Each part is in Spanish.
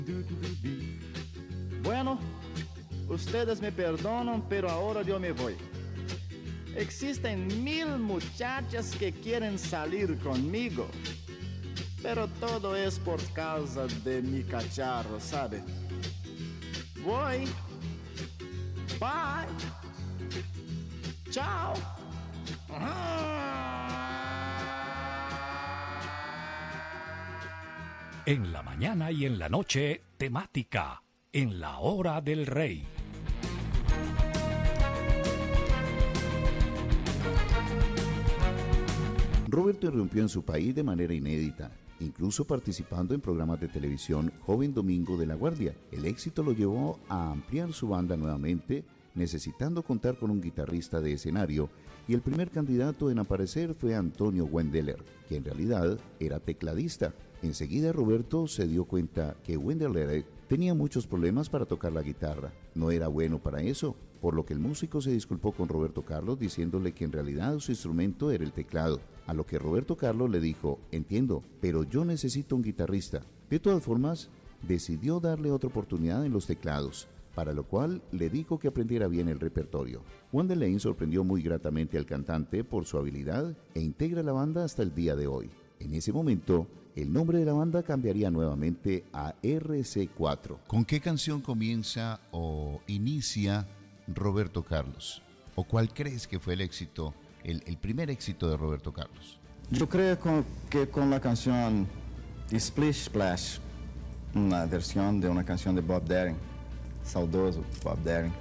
Bueno, ustedes me perdonan, pero ahora yo me voy. Existen 1000 muchachas que quieren salir conmigo, pero todo es por causa de mi cacharro, ¿sabe? Voy. Bye. Chao. En la mañana y en la noche, temática, en la hora del rey. Roberto irrumpió en su país de manera inédita, incluso participando en programas de televisión Joven Domingo de la Guardia. El éxito lo llevó a ampliar su banda nuevamente, necesitando contar con un guitarrista de escenario, y el primer candidato en aparecer fue Antonio Wendeler, que en realidad era tecladista. Enseguida Roberto se dio cuenta que Wendeler tenía muchos problemas para tocar la guitarra, no era bueno para eso, por lo que el músico se disculpó con Roberto Carlos diciéndole que en realidad su instrumento era el teclado, a lo que Roberto Carlos le dijo: entiendo, pero yo necesito un guitarrista. De todas formas, decidió darle otra oportunidad en los teclados, para lo cual le dijo que aprendiera bien el repertorio. Wendeler sorprendió muy gratamente al cantante por su habilidad e integra la banda hasta el día de hoy. En ese momento, el nombre de la banda cambiaría nuevamente a RC4. ¿Con qué canción comienza o inicia Roberto Carlos? ¿O cuál crees que fue el éxito, el primer éxito de Roberto Carlos? Yo creo que con la canción Splish Splash, una versión de una canción de Bob Dylan, saudoso Bob Dylan,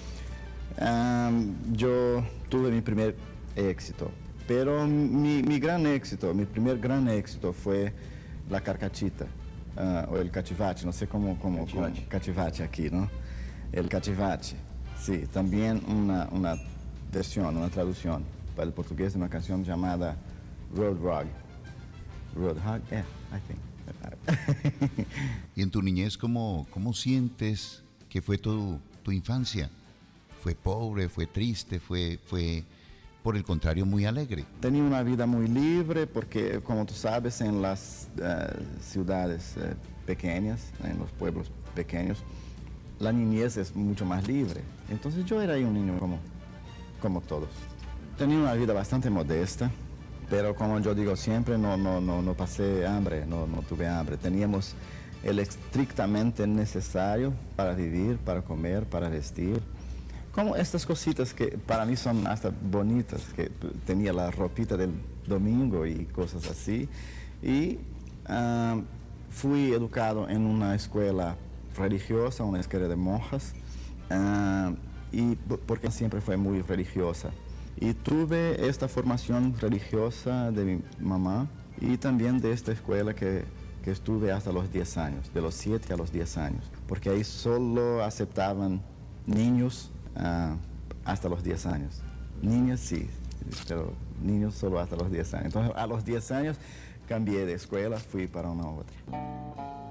yo tuve mi primer éxito. Pero mi primer gran éxito fue La Carcachita, o El Cativate, no sé cómo Cativate aquí, ¿no? El Cativate, sí, también una versión, una traducción para el portugués de una canción llamada Roadhog. Roadhog, yeah, I think. ¿Y en tu niñez cómo sientes que fue tu infancia? ¿Fue pobre, fue triste, fue por el contrario muy alegre? Tenía una vida muy libre porque, como tú sabes, en las ciudades pequeñas, en los pueblos pequeños, la niñez es mucho más libre. Entonces yo era un niño como todos. Tenía una vida bastante modesta, pero como yo digo siempre, no pasé hambre, no tuve hambre. Teníamos el estrictamente necesario para vivir, para comer, para vestir. Como estas cositas que para mí son hasta bonitas, que tenía la ropita del domingo y cosas así. Y fui educado en una escuela religiosa, una escuela de monjas, y porque siempre fue muy religiosa. Y tuve esta formación religiosa de mi mamá y también de esta escuela que estuve hasta los 10 años, de los 7 a los 10 años, porque ahí solo aceptaban niños hasta los 10 años. Niñas sí, pero niños solo hasta los 10 años. Entonces a los 10 años cambié de escuela, fui para una otra.